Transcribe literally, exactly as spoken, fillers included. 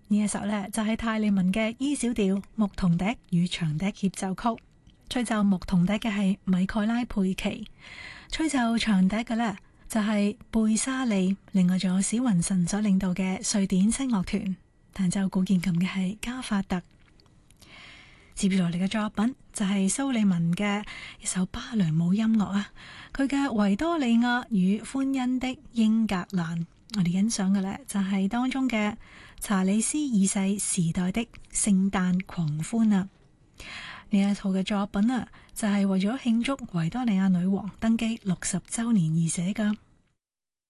呢一首呢，就係泰利文嘅 E 小調牧童笛與長笛協奏曲，吹奏牧童笛嘅係米蓋拉佩奇，吹奏長笛嘅呢，就係貝沙利，另外仲有史雲臣所領導嘅瑞典聲樂團，彈奏古鍵琴嘅係加法特。接住落嚟嘅作品就係蘇利文嘅一首芭蕾舞音樂啊，佢嘅維多利亞與歡欣的英格蘭，我哋欣賞嘅呢，就係當中嘅查理斯二世時代的聖誕狂歡啊。呢一套嘅作品啊，就係為咗慶祝維多利亞女王登基六十週年而寫噶。